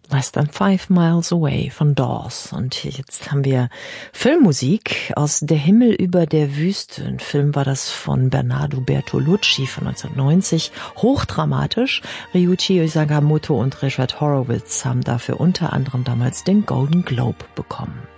Less Than 5 Miles Away von Dawes. Und jetzt haben wir Filmmusik aus Der Himmel über der Wüste. Ein Film war das von Bernardo Bertolucci von 1990. Hochdramatisch. Ryuichi Sakamoto und Richard Horowitz haben dafür unter anderem damals den Golden Globe bekommen.